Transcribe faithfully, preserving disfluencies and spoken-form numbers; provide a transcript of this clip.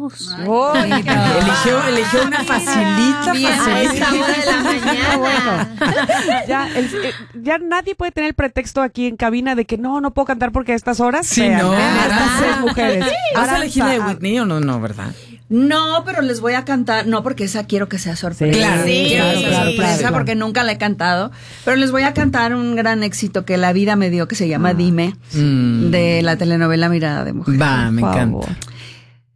Venus. Oh, eligió, eligió una facilita, Bien, a esta facilita. hora de la mañana. bueno. Ya, el- eh, ya nadie puede tener el pretexto aquí en cabina de que no, no puedo cantar porque a estas horas. Sí, vean, no, vean, ¿verdad? estas seis mujeres. ¿Vas a elegir la de Aranza, Whitney o no? No, ¿verdad? No, pero les voy a cantar, no porque esa quiero que sea sorpresa. Sí, Claro, quiero claro, que sea claro, sorpresa claro. porque nunca la he cantado, pero les voy a cantar un gran éxito que la vida me dio que se llama Dime, Mm. de la telenovela Mirada de Mujer. Va, me por encanta. favor.